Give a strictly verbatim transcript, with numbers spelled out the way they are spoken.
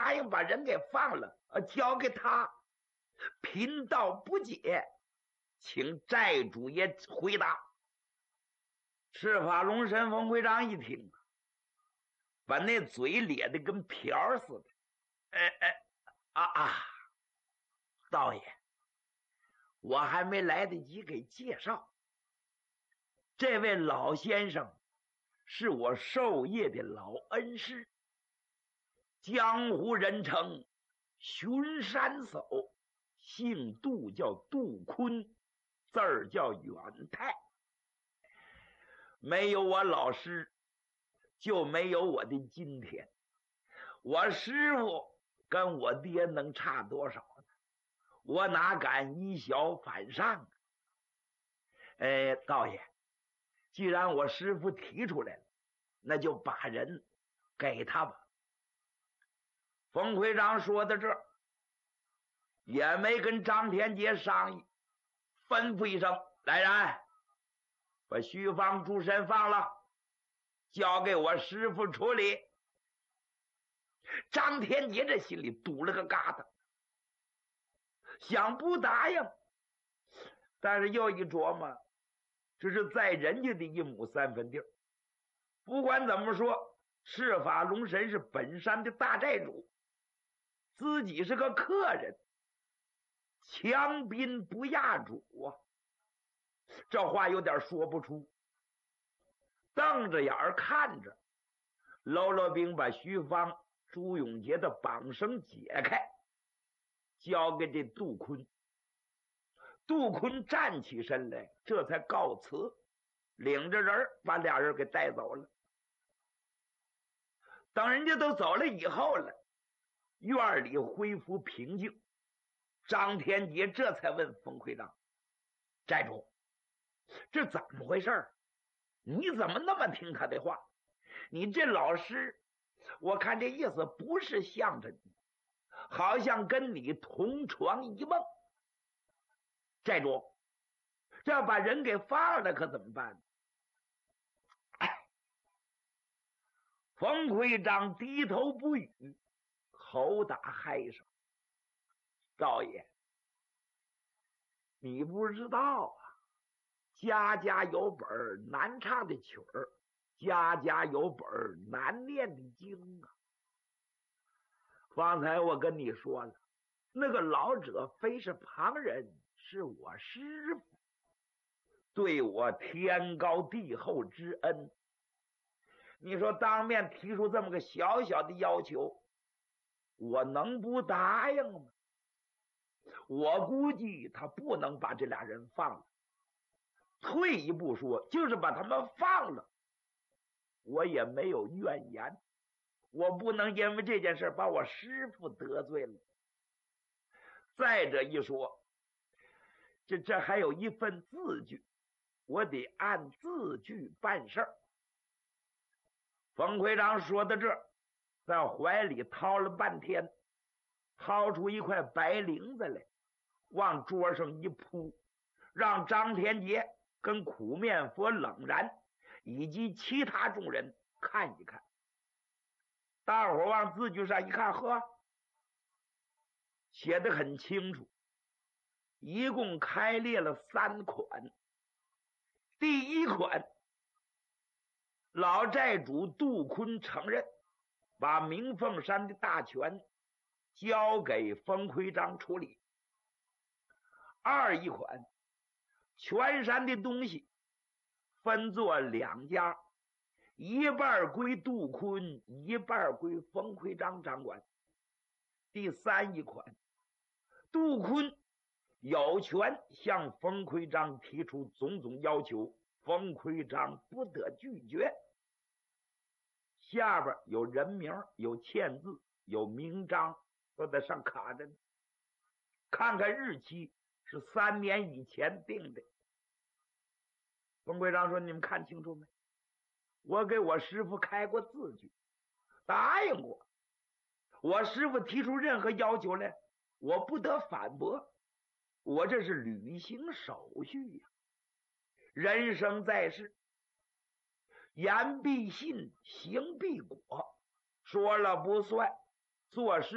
答应把人给放了，呃，交给他。贫道不解，请寨主爷回答。赤发龙神冯会长一听，把那嘴咧得跟瓢似的。哎哎啊啊！道爷，我还没来得及给介绍，这位老先生是我授业的老恩师，江湖人称巡山叟，姓杜，叫杜坤，字儿叫远泰。没有我老师，就没有我的今天。我师傅跟我爹能差多少呢？我哪敢以小反上？哎，道爷，既然我师傅提出来了，那就把人给他吧。冯会长说到这儿，也没跟张天杰商议，吩咐一声：“来人，把徐芳诸神放了，交给我师傅处理。”张天杰这心里堵了个疙瘩，想不答应，但是又一琢磨，这是在人家的一亩三分地儿。不管怎么说，赤发龙神是本山的大寨主，自己是个客人，强宾不压主啊，这话有点说不出。瞪着眼儿看着，喽啰兵把徐芳、朱永杰的绑绳解开，交给这杜坤。杜坤站起身来，这才告辞，领着人把俩人给带走了。等人家都走了以后了，院里恢复平静。张天杰这才问冯会长：“寨主，这怎么回事？你怎么那么听他的话？你这老师，我看这意思不是向着你，好像跟你同床一梦。寨主，这要把人给放了可怎么办？”哎，冯会长低头不语，口打嗨声：“道爷，你不知道啊，家家有本难唱的曲儿，家家有本难念的经啊。方才我跟你说了，那个老者非是旁人，是我师傅，对我天高地厚之恩。你说当面提出这么个小小的要求，我能不答应吗？我估计他不能把这俩人放了。退一步说，就是把他们放了，我也没有怨言。我不能因为这件事把我师傅得罪了。再者一说，这这还有一份字据，我得按字据办事儿。冯会长说到这儿，在怀里掏了半天，掏出一块白绫子来，往桌上一铺，让张天杰跟苦面佛冷然以及其他众人看一看。大伙往字据上一看，呵，写得很清楚，一共开列了三款。第一款，老寨主杜坤承认把明凤山的大权交给冯会长处理。二一款，全山的东西分作两家，一半归杜坤，一半归冯会长掌管。第三一款，杜坤有权向冯会长提出种种要求，冯会长不得拒绝。下边有人名，有签字，有名章，都在上卡着呢。看看日期，是三年以前定的。冯会长说：“你们看清楚没？我给我师傅开过字据，答应过。我师傅提出任何要求来，我不得反驳。我这是履行手续呀。人生在世，言必信，行必果，说了不算，做事